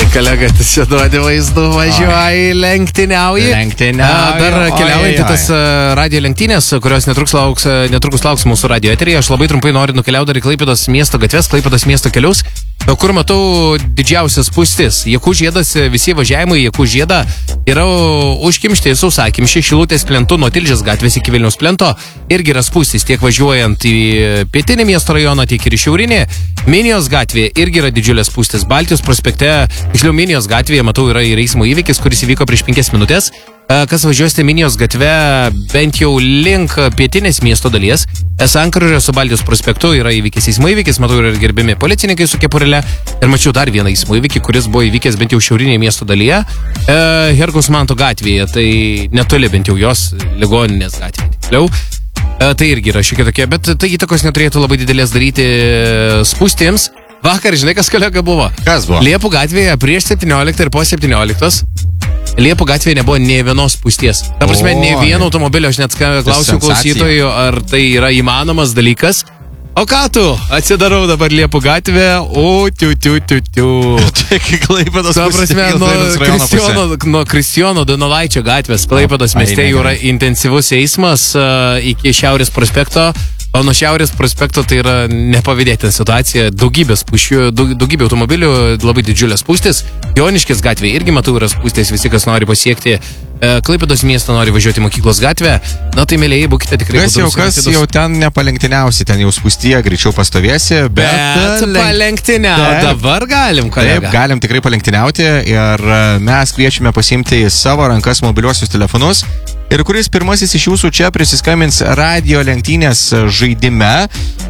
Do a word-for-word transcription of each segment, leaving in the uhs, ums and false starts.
kolega, tu čia duodi vaizdų, važiuoji, lenktyniauji. Lenktyniauji. Dar keliaujant į tas radio lenktynės, kurios netrukus lauks, netrukus lauks mūsų radio eteryje. Aš labai trumpai noriu nukeliauti dar į Klaipėdos miesto gatves, Klaipėdos miesto kelius, kur matau didžiausias spūstis. Jakų žiedas, visi važiavimai Jakų žiedą yra užkimšti sausakimši, Šilutės plentu nuo Tilžės gatvės iki Vilniaus plento. Irgi yra spūstis tiek važiuojant į pietinį miesto rajoną, tiek ir į šiaurinį. Minijos gatvėje irgi yra didžiulės spūstis. Baltijos prospekte, tiksliau Minijos gatvėje, matau, yra ir eismo įvykis, kuris įvyko prieš penkias minutės. Kas važiuosite Minijos gatve bent jau link pietinės miesto dalies, Sankryžoje su Baltijos prospektu yra įvykis eismo įvykis, matau, yra gerbiami policininkai su kepurėle ir mačiau dar vieną eismo įvykį, kuris buvo įvykęs bent jau šiaurinėje miesto dalyje, e, Herkaus Manto gatvėje, tai netoli bent jau jos ligoninės gatvėje. Tiksliau, e, tai irgi yra šiek tiek tokie, bet tai įtakos neturėtų labai didelės daryti spūstims. Vakar, žinai, kas kolega buvo? Kas buvo? Liepų gatvėje prieš septynioliktą ir po septynioliktos. Liepų gatvėje nebuvo nė vienos spūsties. Ta prasme, O, nė vieno automobilio, aš net klausiu klausytojų, ar tai yra įmanomas dalykas. O ką tu? Atsidarau dabar Liepų gatvę, o tiu, tiu, tiu, tiu. Čia iki Klaipėdos Ta prasme, nuo Kristijono, nuo Kristijono Donelaičio gatvės Klaipėdos mieste jau yra intensyvus eismas uh, iki Šiaurės prospekto. O nuo Šiaurės prospekto tai yra nepavydėtina situacija, daugybė spūsčių, daug, daugybė automobilių, labai didžiulės spūstis. Joniškės gatvėje irgi matau yra spūstis, visi, kas nori pasiekti e, Klaipėdos miestą, nori važiuoti mokyklos gatvę. Na tai, mėlėjai, būkite tikrai. Kas jau, kas jau ten nepalenktyniausi, ten jau spūstyje, greičiau pastovėsi, bet... Bet palenktyniau, dabar galim, kolega. Taip, galim tikrai palenktyniauti ir mes kviečiame pasiimti į savo rankas mobiliuosius telefonus. Ir kuris pirmasis iš jūsų čia prisiskambins radio lenktynės žaidime,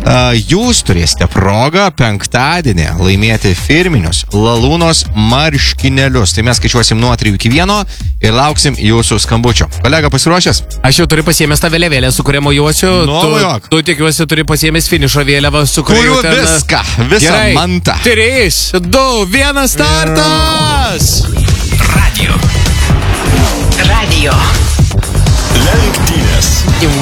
jūs turėsite progą penktadienį laimėti firminius Lalūnos marškinėlius. Tai mes skaičiuosim nuo trijų iki vieno ir lauksim jūsų skambučio. Kolega, pasiruošęs? Aš jau turiu pasiėmęs tą vėliavėlę, su kuria mojuosiu. Nuojok. Tu, tu tikiuosi turi pasiėmęs finišo vėliavą, su kuria Kuriu ten... viską, visą Gerai. mantą. Trys, du, vienas startas! Radio. Radio. Lenktynės.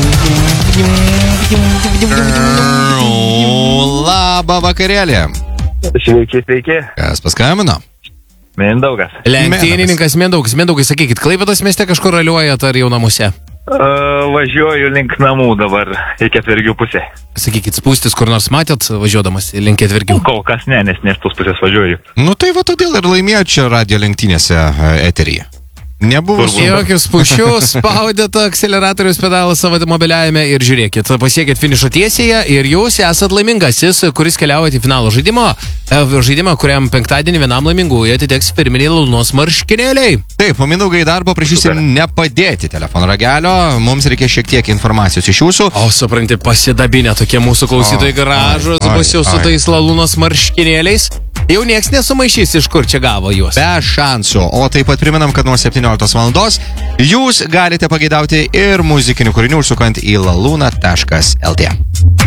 Labą vakarėlį. Sveiki, sveiki. Kas paskambino? Mindaugas. Lenktynininkas Mindaugas. Mindaugai, sakykit, Klaipėdos mieste kažkur raliuojat ar jau namuose? Uh, važiuoju link namų dabar į Ketvergių pusę. Sakykit, spūstis kur nors matėt važiuodamas link Ketvergių? Kol kas ne, nes ne iš tos pusės važiuoju. Nu tai va todėl ir laimėjo čia radio lenktynėse e, eteryje. Nebuvo su... Jokių spūščių, spaudėt akceleratorius pedalą savo mobiliajame ir žiūrėkit, pasiekit finišo tiesėje ir jūs esat laimingasis, kuris keliaujat į finalo žaidimo, žaidimą, kuriam penktadienį vienam laimingųjų atiteks firminiai Lalūnos marškinėliai. Taip, o Mindaugai dar paprašysim nepadėti telefono ragelio, mums reikia šiek tiek informacijos iš jūsų. O, supranti, pasidabinę tokie mūsų klausytojai gražus, bus jau su tais Lalūnos marškinėliais. Jau nieks nesumaišys, iš kur čia gavo juos. Be šansų. O taip pat priminam, kad nuo septynioliktos valandos jūs galite pageidauti ir muzikinių kūrinių užsukant į laluna taškas lt.